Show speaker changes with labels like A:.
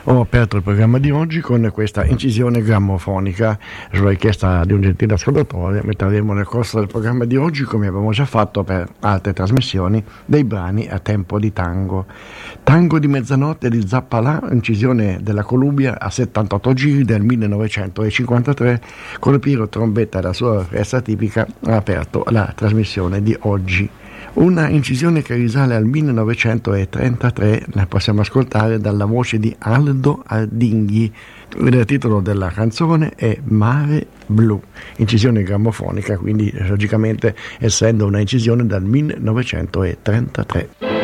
A: Ho aperto il programma di oggi con questa incisione grammofonica sulla richiesta di un gentile ascoltatore. Metteremo nel corso del programma di oggi, come abbiamo già fatto per altre trasmissioni, dei brani a tempo di tango. Tango di mezzanotte di Zappalà, incisione della Columbia a 78 giri del 1953, con il Piero Trombetta e la sua orchestra tipica ha aperto la trasmissione di oggi. Una incisione che risale al 1933, la possiamo ascoltare dalla voce di Aldo Ardinghi. Il titolo della canzone è Mare Blu, incisione grammofonica, quindi logicamente essendo una incisione dal 1933.